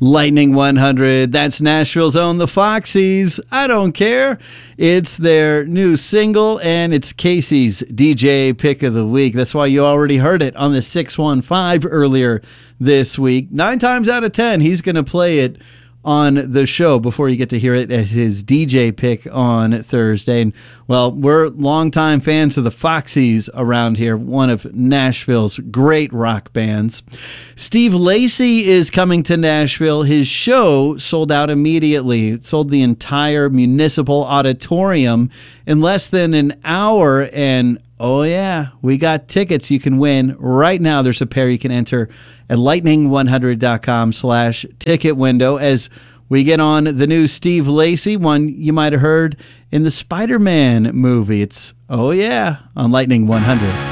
Lightning 100, that's Nashville's own The Foxies. I don't care. It's their new single, and it's Casey's DJ Pick of the Week. That's why you already heard it on the 615 earlier this week. 9 times out of 10, he's going to play it on the show before you get to hear it as his DJ pick on Thursday. And, well, we're longtime fans of the Foxies around here, one of Nashville's great rock bands. Steve Lacy is coming to Nashville. His show sold out immediately. It sold the entire Municipal Auditorium in less than an hour, and oh yeah, we got tickets you can win right now. There's a pair you can enter at lightning100.com/ticket window as we get on the new Steve Lacy, one you might have heard in the Spider-Man movie. It's, oh yeah, on Lightning 100.